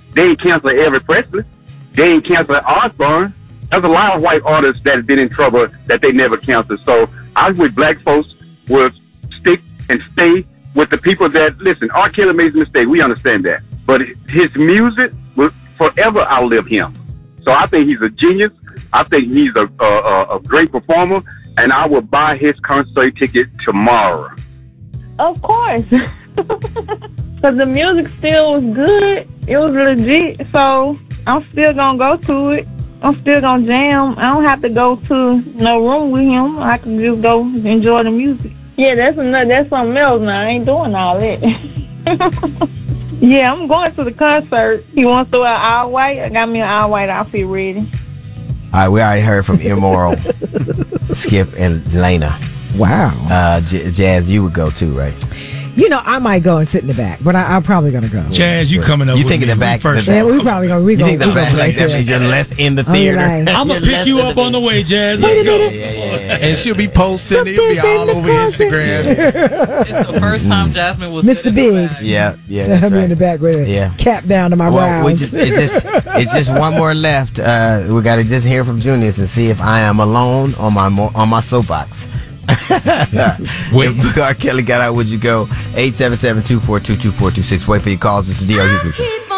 They ain't cancel Elvis Presley. They ain't cancel Osbourne. There's a lot of white artists that have been in trouble that they never canceled. So I wish black folks would stick and stay with the people that, listen, R. Kelly made a mistake. We understand that. But his music will forever outlive him. So I think he's a genius. I think he's a great performer. And I will buy his concert ticket tomorrow. Of course. Because the music still was good. It was legit. So I'm still going to go to it. I'm still going to jam. I don't have to go to no room with him. I can just go enjoy the music. Yeah, that's something else now. I ain't doing all that. Yeah, I'm going to the concert. He wants to wear all white. I got me an all white outfit ready. All right, we already heard from Immoral, Skip, and Lena. Wow. Jazz, you would go too, right? You know, I might go and sit in the back, but I'm probably going to go. Jazz, you coming up You with think in me. the back first? Yeah, we probably going to. You think the back, like that means you're less in the theater? Right. I'm going to pick you up on the way, Jazz. Wait a minute. Yeah. And she'll be posting. It'll be Something's in all the over closet. Instagram. It's the first time Jasmine was Mr. Biggs. Yeah, that's I'll be right. in the back with a cap down to my brows. It's just one more left. We got to just hear from Junius and see if I am alone on my soapbox. If R. Kelly got out, would you go? 877-242-2426. Wait for your calls. It's the D.R. Hughley Show.